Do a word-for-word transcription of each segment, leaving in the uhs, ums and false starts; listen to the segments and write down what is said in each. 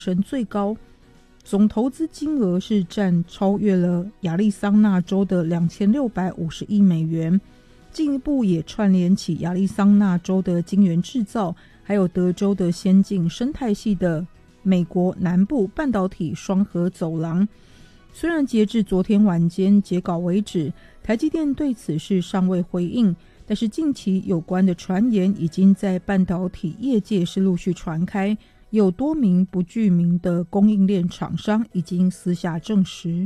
升最高，总投资金额是占超越了亚利桑那州的两千六百五十亿美元，进一步也串联起亚利桑那州的晶圆制造，还有德州的先进生态系的美国南部半导体双核走廊。虽然截至昨天晚间截稿为止，台积电对此事尚未回应，但是近期有关的传言已经在半导体业界是陆续传开，有多名不具名的供应链厂商已经私下证实。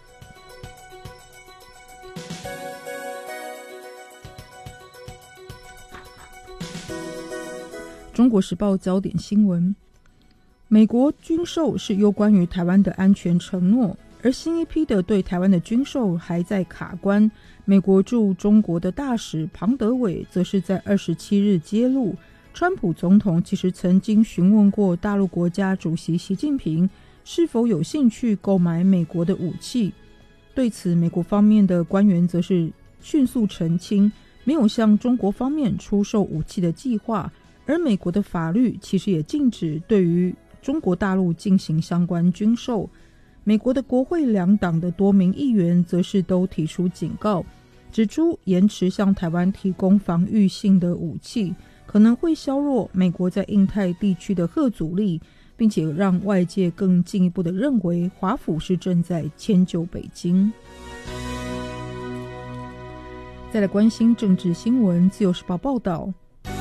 中国时报焦点新闻：美国军售是有关于台湾的安全承诺，而新一批的对台湾的军售还在卡关。美国驻中国的大使庞德伟则是在二十七日揭露，川普总统其实曾经询问过大陆国家主席习近平是否有兴趣购买美国的武器。对此，美国方面的官员则是迅速澄清，没有向中国方面出售武器的计划，而美国的法律其实也禁止对于中国大陆进行相关军售。美国的国会两党的多名议员则是都提出警告，指出延迟向台湾提供防御性的武器可能会削弱美国在印太地区的嚇阻力，并且让外界更进一步的认为华府是正在迁就北京。再来关心政治新闻，自由时报报道，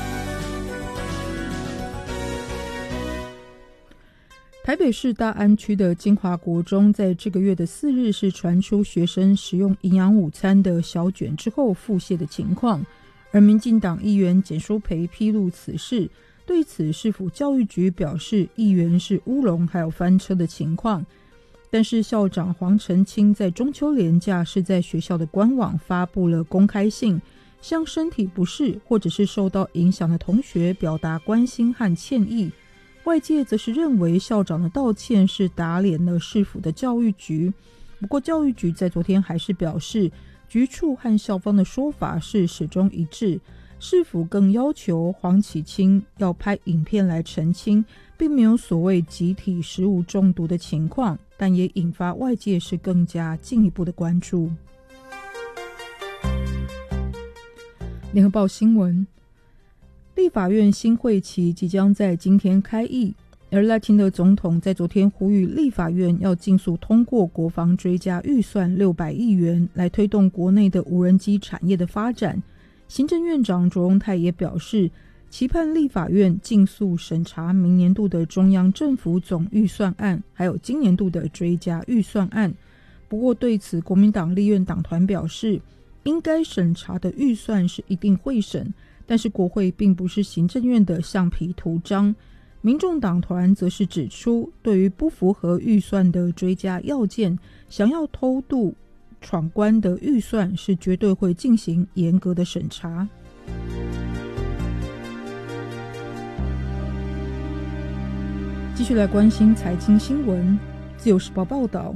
台北市大安区的金华国中在这个月的四日是传出学生食用营养午餐的小卷之后腹泻的情况，而民进党议员简舒培披露此事，对此市府教育局表示议员是乌龙还有翻车的情况，但是校长黄澄清在中秋连假是在学校的官网发布了公开信，向身体不适或者是受到影响的同学表达关心和歉意。外界则是认为校长的道歉是打脸了市府的教育局，不过教育局在昨天还是表示，局处和校方的说法是始终一致，市府更要求黄启清要拍影片来澄清，并没有所谓集体食物中毒的情况，但也引发外界是更加进一步的关注。联合报新闻，立法院新会期即将在今天开议，而赖清德总统在昨天呼吁立法院要尽速通过国防追加预算六百亿元，来推动国内的无人机产业的发展。行政院长卓荣泰也表示，期盼立法院尽速审查明年度的中央政府总预算案，还有今年度的追加预算案。不过对此，国民党立院党团表示，应该审查的预算是一定会审，但是国会并不是行政院的橡皮图章。民众党团则是指出，对于不符合预算的追加要件，想要偷渡闯关的预算是绝对会进行严格的审查。继续来关心财经新闻，自由时报报道，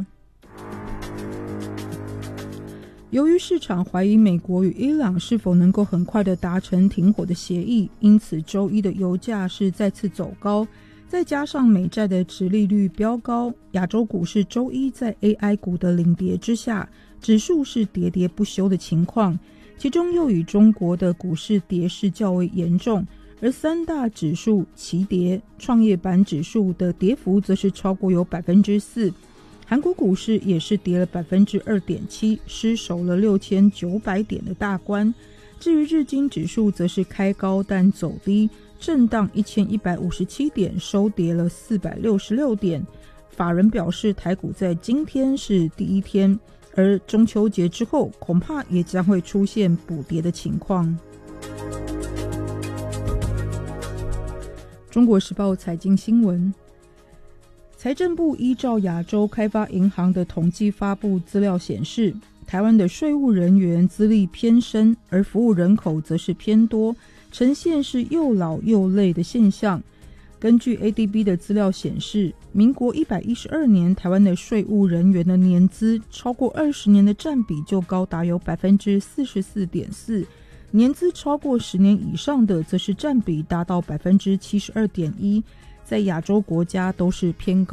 由于市场怀疑美国与伊朗是否能够很快的达成停火的协议，因此周一的油价是再次走高，再加上美债的殖利率飙高，亚洲股市周一在 A I 股的领跌之下，指数是喋喋不休的情况，其中又以中国的股市跌势较为严重，而三大指数齐跌，创业板指数的跌幅则是超过有 百分之四，韩国股市也是跌了 百分之二点七， 失守了六千九百点的大关。至于日经指数则是开高但走低，震荡一千一百五十七点，收跌了四百六十六点。法人表示，台股在今天是第一天，而中秋节之后恐怕也将会出现补跌的情况。中国时报财经新闻，财政部依照亚洲开发银行的统计发布资料显示，台湾的税务人员资历偏深，而服务人口则是偏多，呈现是又老又累的现象。根据 A D B 的资料显示，民国一百一十二年台湾的税务人员的年资超过二十年的占比就高达有 百分之四十四点四， 年资超过十年以上的则是占比达到 百分之七十二点一， 在亚洲国家都是偏高。